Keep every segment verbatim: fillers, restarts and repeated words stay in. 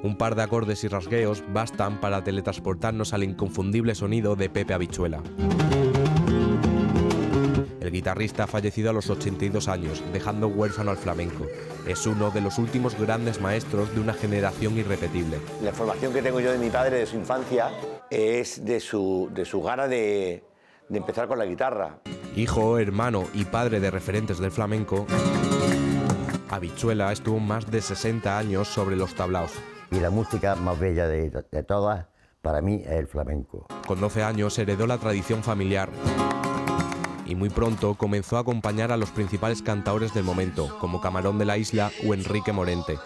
Un par de acordes y rasgueos bastan para teletransportarnos al inconfundible sonido de Pepe Habichuela. El guitarrista ha fallecido a los ochenta y dos años, dejando huérfano al flamenco. Es uno de los últimos grandes maestros de una generación irrepetible. La información que tengo yo de mi padre, de su infancia, es de su, de su gana de, de empezar con la guitarra. Hijo, hermano y padre de referentes del flamenco, Habichuela estuvo más de sesenta años sobre los tablaos. Y la música más bella de, de todas, para mí, es el flamenco. Con doce años heredó la tradición familiar y muy pronto comenzó a acompañar a los principales cantaores del momento, como Camarón de la Isla o Enrique Morente.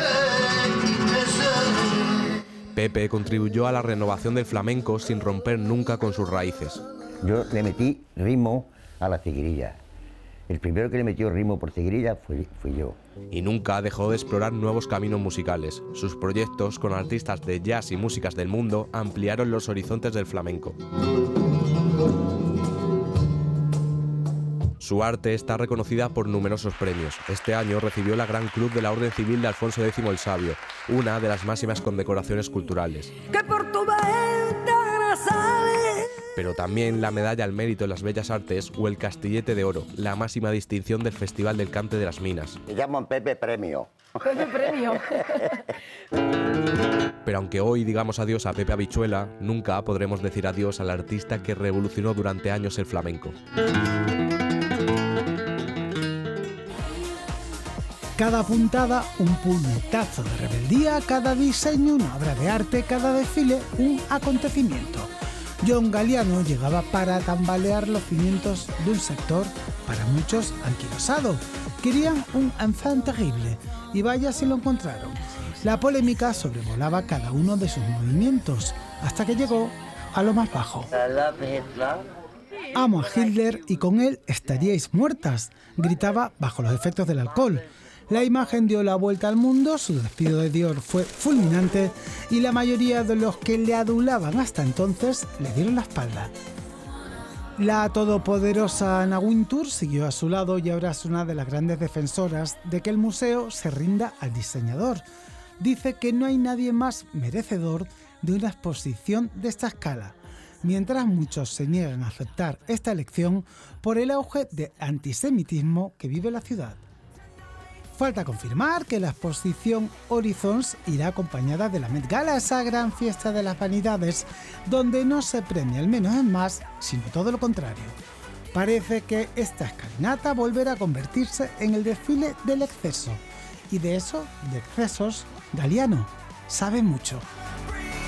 Pepe contribuyó a la renovación del flamenco sin romper nunca con sus raíces. Yo le metí ritmo a la ciguirilla. El primero que le metió ritmo por ciguirilla fui, fui yo. Y nunca dejó de explorar nuevos caminos musicales. Sus proyectos con artistas de jazz y músicas del mundo ampliaron los horizontes del flamenco. Su arte está reconocida por numerosos premios. Este año recibió la Gran Cruz de la Orden Civil de Alfonso X el Sabio, una de las máximas condecoraciones culturales. Que por tu ventana sale. Pero también la Medalla al Mérito en las Bellas Artes o el Castillete de Oro, la máxima distinción del Festival del Cante de las Minas. Me llaman Pepe Premio. Pepe Premio. Pero aunque hoy digamos adiós a Pepe Habichuela, nunca podremos decir adiós al artista que revolucionó durante años el flamenco. Cada puntada, un puñetazo de rebeldía, cada diseño, una obra de arte, cada desfile, un acontecimiento. John Galliano llegaba para tambalear los cimientos de un sector, para muchos anquilosado. Querían un enfant terrible, y vaya si lo encontraron. La polémica sobrevolaba cada uno de sus movimientos, hasta que llegó a lo más bajo. Amo a Hitler y con él estaríais muertas, gritaba bajo los efectos del alcohol. La imagen dio la vuelta al mundo, su despido de Dior fue fulminante y la mayoría de los que le adulaban hasta entonces le dieron la espalda. La todopoderosa Anna Wintour siguió a su lado y ahora es una de las grandes defensoras de que el museo se rinda al diseñador. Dice que no hay nadie más merecedor de una exposición de esta escala, mientras muchos se niegan a aceptar esta elección por el auge de antisemitismo que vive la ciudad. Falta confirmar que la exposición Horizons irá acompañada de la Met Gala, esa gran fiesta de las vanidades, donde no se premia el menos en más, sino todo lo contrario. Parece que esta escalinata volverá a convertirse en el desfile del exceso. Y de eso, de excesos, Galliano sabe mucho.